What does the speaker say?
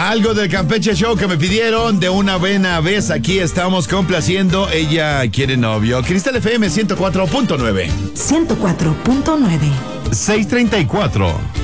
Algo del Campeche Show que me pidieron de una buena vez. Aquí estamos complaciendo. Ella quiere novio. Cristal FM 104.9. 104.9. 634.